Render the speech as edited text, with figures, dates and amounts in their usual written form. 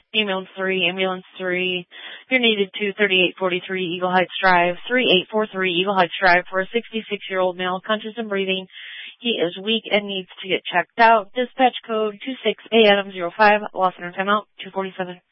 Ambulance 3, Ambulance 3. You're needed to 3843 Eagle Heights Drive, 3843 Eagle Heights Drive for a 66-year-old male, conscious and breathing. He is weak and needs to get checked out. Dispatch code 26 AM05, lost in timeout, 247.